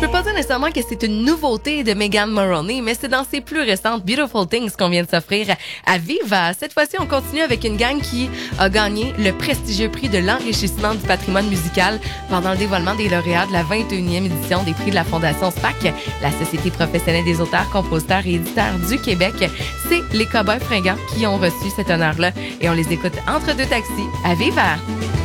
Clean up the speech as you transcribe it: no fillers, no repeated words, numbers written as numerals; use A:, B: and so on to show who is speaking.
A: peux pas dire nécessairement que c'est une nouveauté de Megan Moroney, mais c'est dans ses plus récentes Beautiful Things qu'on vient de s'offrir à Viva. Cette fois-ci, on continue avec une gang qui a gagné le prestigieux prix de l'enrichissement du patrimoine musical pendant le dévoilement des lauréats de la 21e édition des prix de la Fondation SPAC, la Société professionnelle des auteurs, compositeurs et éditeurs du Québec. C'est les Cowboys fringants qui ont reçu cet honneur-là et on les écoute entre deux taxis à Viva.